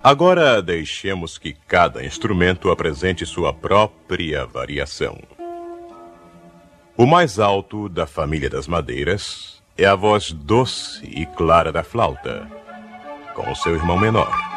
Agora deixemos que cada instrumento apresente sua própria variação. O mais alto da família das madeiras é a voz doce e clara da flauta, com seu irmão menor.